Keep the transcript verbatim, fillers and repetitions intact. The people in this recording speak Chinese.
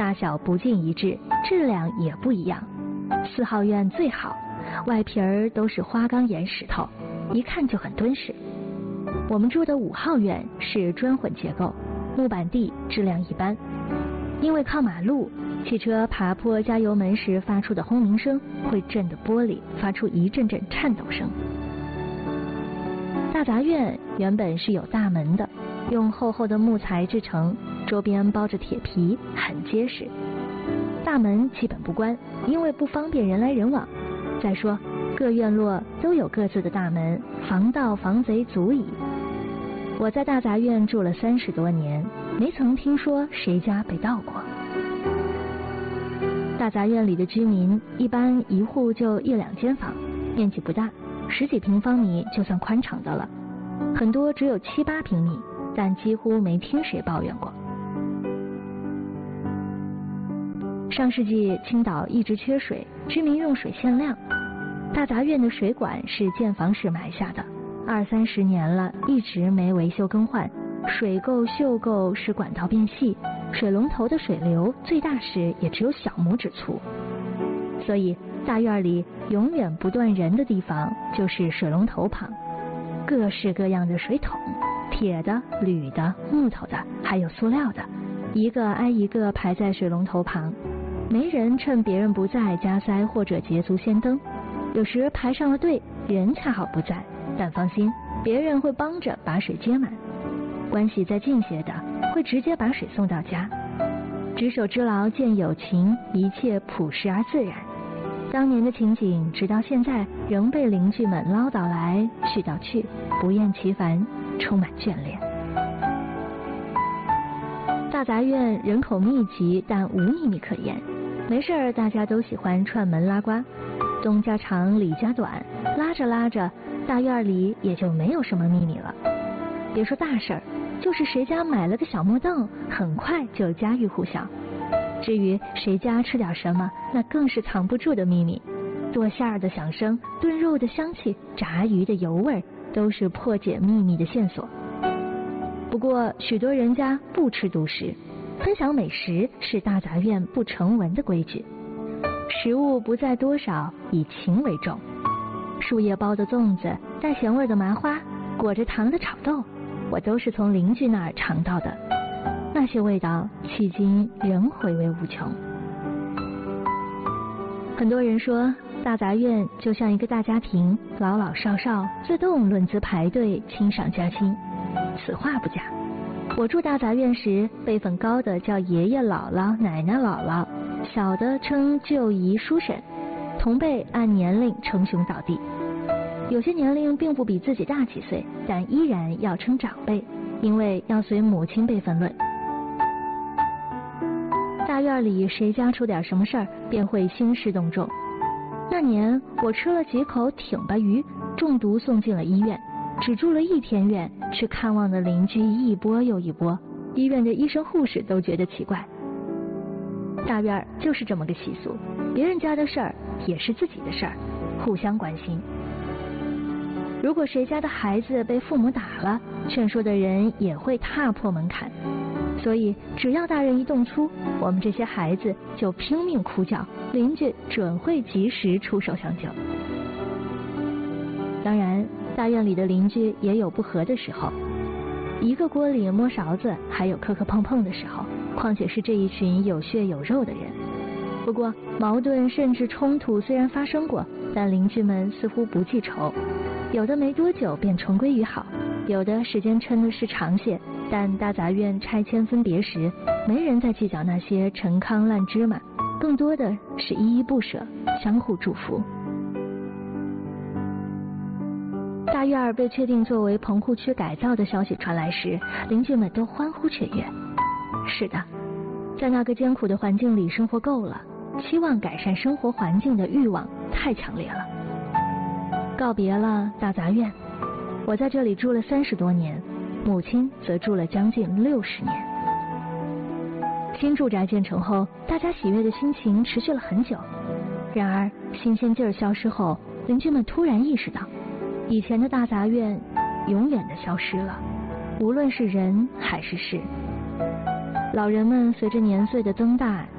大小不尽一致，质量也不一样。四号院最好，外皮儿都是花岗岩石头，一看就很敦实。我们住的五号院是砖混结构，木板地，质量一般。因为靠马路，汽车爬坡加油门时发出的轰鸣声会震得玻璃发出一阵阵颤抖声。大杂院原本是有大门的，用厚厚的木材制成，周边包着铁皮，很结实。大门基本不关，因为不方便人来人往。再说各院落都有各自的大门，防盗防贼足矣。我在大杂院住了三十多年，没曾听说谁家被盗过。大杂院里的居民一般一户就一两间房，面积不大，十几平方米就算宽敞的了，很多只有七八平米，但几乎没听谁抱怨过。上世纪青岛一直缺水，居民用水限量，大杂院的水管是建房时埋下的，二三十年了，一直没维修更换，水垢锈垢使管道变细，水龙头的水流最大时也只有小拇指粗，所以大院里永远不断人的地方就是水龙头旁，各式各样的水桶，铁的、铝的、木头的，还有塑料的，一个挨一个排在水龙头旁。没人趁别人不在加塞或者捷足先登，有时排上了队，人恰好不在，但放心，别人会帮着把水接满。关系再近些的会直接把水送到家。执手之劳见友情，一切朴实而自然。当年的情景直到现在仍被邻居们唠叨来絮叨去，不厌其烦，充满眷恋。大杂院人口密集，但无秘密可言，没事儿大家都喜欢串门拉呱，东家长李家短，拉着拉着大院里也就没有什么秘密了。别说大事儿，就是谁家买了个小木凳，很快就家喻户晓。至于谁家吃点什么，那更是藏不住的秘密。剁馅儿的响声，炖肉的香气，炸鱼的油味，都是破解秘密的线索。不过许多人家不吃独食，分享美食是大杂院不成文的规矩。食物不在多少，以情为重。树叶包的粽子，带咸味的麻花，裹着糖的炒豆，我都是从邻居那儿尝到的，那些味道迄今仍回味无穷。很多人说大杂院就像一个大家庭，老老少少自动论资排队，亲上加亲。此话不假。我住大杂院时，辈分高的叫爷爷姥姥、奶奶姥姥，小的称舅姨叔婶，同辈按年龄称兄道弟。有些年龄并不比自己大几岁，但依然要称长辈，因为要随母亲辈分论。大院里谁家出点什么事儿，便会兴师动众。那年我吃了几口挺巴鱼，中毒送进了医院，只住了一天院，去看望的邻居一波又一波，医院的医生护士都觉得奇怪。大院就是这么个习俗，别人家的事儿也是自己的事儿，互相关心。如果谁家的孩子被父母打了，劝说的人也会踏破门槛，所以只要大人一动粗，我们这些孩子就拼命哭叫，邻居准会及时出手相救。当然大院里的邻居也有不和的时候，一个锅里摸勺子，还有磕磕碰碰的时候，况且是这一群有血有肉的人。不过矛盾甚至冲突虽然发生过，但邻居们似乎不记仇，有的没多久便重归于好，有的时间撑的是长些，但大杂院拆迁分别时，没人再计较那些陈糠烂芝麻，更多的是依依不舍，相互祝福。大院被确定作为棚户区改造的消息传来时，邻居们都欢呼雀跃。是的，在那个艰苦的环境里生活够了，期望改善生活环境的欲望太强烈了。告别了大杂院，我在这里住了三十多年，母亲则住了将近六十年。新住宅建成后，大家喜悦的心情持续了很久。然而新鲜劲儿消失后，邻居们突然意识到，以前的大杂院永远的消失了，无论是人还是事。老人们随着年岁的增大，